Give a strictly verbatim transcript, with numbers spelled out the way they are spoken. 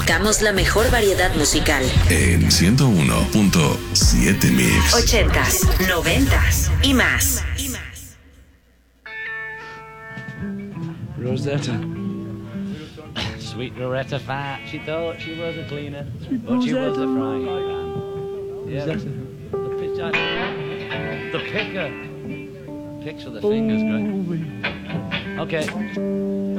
buscamos la mejor variedad musical. En ciento uno punto siete Mix. Ochentas, noventas y más. Rosetta. Sweet Loretta Fat, she thought she was a cleaner, but she was a frying pan. Yeah, the, the pitch, the picker. Picks with the fingers, great. Okay.